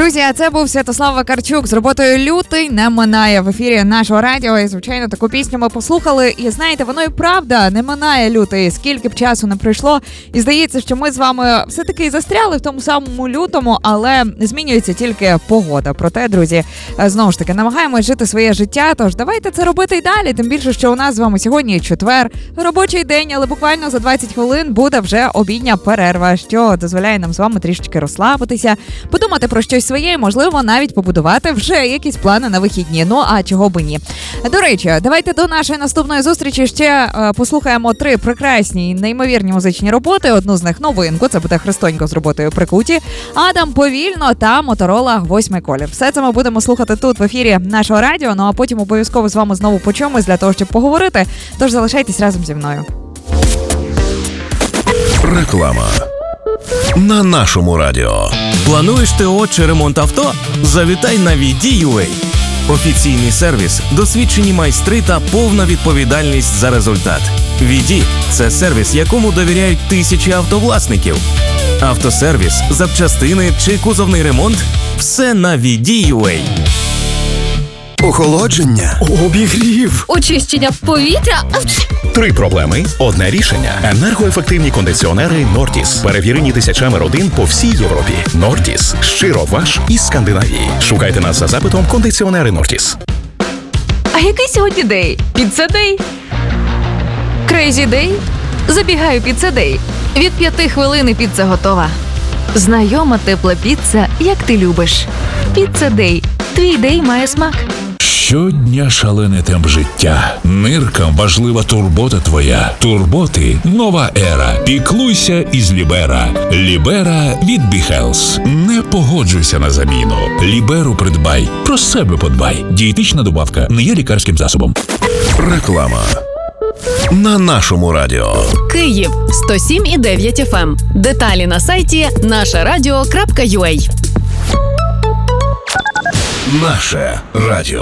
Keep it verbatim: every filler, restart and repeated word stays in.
Друзі, а це був Святослав Вакарчук з роботою «Лютий не минає» в ефірі нашого радіо. І, звичайно, таку пісню ми послухали. І, знаєте, воно і правда не минає лютий. Скільки б часу не пройшло. І здається, що ми з вами все-таки застряли в тому самому лютому, але змінюється тільки погода. Проте, друзі, знову ж таки, намагаємось жити своє життя. Тож давайте це робити і далі. Тим більше, що у нас з вами сьогодні четвер, робочий день, але буквально за двадцять хвилин буде вже обідня перерва, що дозволяє нам з вами трішечки розслабитися, подумати про щось своє, можливо, навіть побудувати вже якісь плани на вихідні. Ну, а чого би ні. До речі, давайте до нашої наступної зустрічі ще е, послухаємо три прекрасні, неймовірні музичні роботи. Одну з них новинку, це буде Христонько з роботою «Прикуті», Адам «Повільно» та Моторола «Восьмий колір». Все це ми будемо слухати тут в ефірі нашого радіо, ну а потім обов'язково з вами знову почуємось для того, щоб поговорити. Тож залишайтесь разом зі мною. Реклама на нашому радіо. Плануєш ТО чи ремонт авто? Завітай на ві ді ю ей. Офіційний сервіс, досвідчені майстри та повна відповідальність за результат. ві ді – це сервіс, якому довіряють тисячі автовласників. Автосервіс, запчастини чи кузовний ремонт – все на ві ді ю ей. Охолодження, обігрів, очищення повітря. три проблеми, одне рішення. Енергоефективні кондиціонери Нортіс. Перевірені тисячами родин по всій Європі. Нортіс. Щиро ваш із Скандинавії. Шукайте нас за запитом кондиціонери Нортіс. А який сьогодні дей? Піца-дей? Крейзі дей? Забігаю піца-дей. Від п'яти хвилин і піца готова. Знайома тепла піца, як ти любиш. Піца-дей. Твій дей має смак. Щодня шалений темп життя. Ниркам важлива турбота твоя. Турботи – нова ера. Піклуйся із Лібера. Лібера від Біхелс. Не погоджуйся на заміну. Ліберу придбай. Про себе подбай. Дієтична добавка не є лікарським засобом. Реклама на нашому радіо. Київ сто сім і дев'ять еф ем. Деталі на сайті наша радіо крапка ю а. Наше радіо.